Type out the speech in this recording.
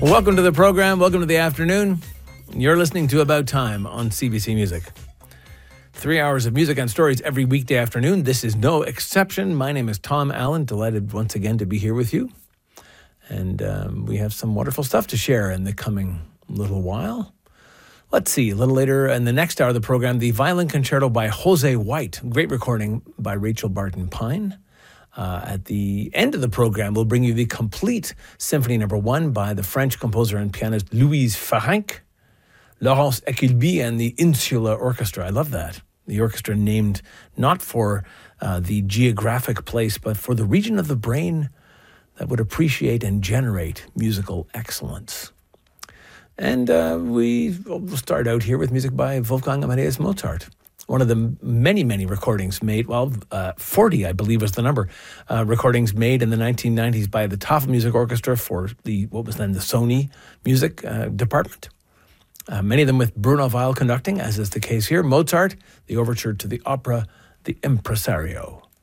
Welcome to the program. Welcome to the afternoon. You're listening to About Time on CBC Music. 3 hours of music and stories every weekday afternoon. This is no exception. My name is Tom Allen. Delighted once again to be here with you. And we have some wonderful stuff to share in the coming little while. Let's see, a little later in the next hour of the program, the Violin Concerto by Jose White. Great recording by Rachel Barton Pine. At the end of the program, we'll bring you the complete Symphony No. 1 by the French composer and pianist Louise Farenc, Laurence Equilby, and the Insula Orchestra. I love that. The orchestra named not for the geographic place, but for the region of the brain that would appreciate and generate musical excellence. And we will start out here with music by Wolfgang Amadeus Mozart. One of the many, many recordings made, 40, I believe was the number, recordings made in the 1990s by the Tafelmusik Orchestra for what was then the Sony Music Department. Many of them with Bruno Weil conducting, as is the case here. Mozart, the overture to the opera, The Impresario.